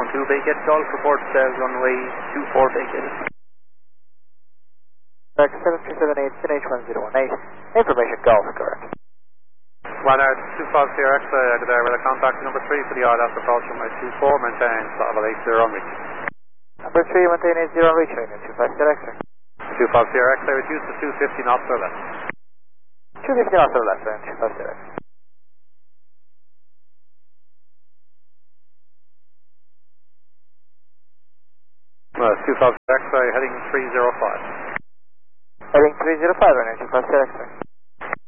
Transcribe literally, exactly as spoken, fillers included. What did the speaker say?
two Big Ed Golf, report uh, runway two four Big Ed. seven three seven eight, N H one zero one eight, information Golf, correct. one hour two five zero X, uh, out of there with a contact number three for the I L S approach runway two four, maintain level eight zero on reach. Number three, maintain eight zero on reach, runway two five zero X, sir. two five zero X, I reduce to two fifty knots or less. two fifty knots or less, runway two five zero X. Uh, two five zero X, uh, heading three zero five. Heading three zero five, runway two five zero X, sir.